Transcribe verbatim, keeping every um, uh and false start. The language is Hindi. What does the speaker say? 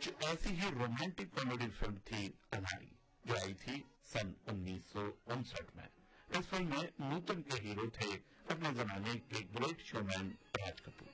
कुछ ऐसी ही रोमांटिक कॉमेडी फिल्म थी अनाड़ी, जो आई थी सन उन्नीस सौ उनसठ में। इस फिल्म में नूतन के हीरो थे अपने जमाने के ग्रेट शोमैन राज कपूर।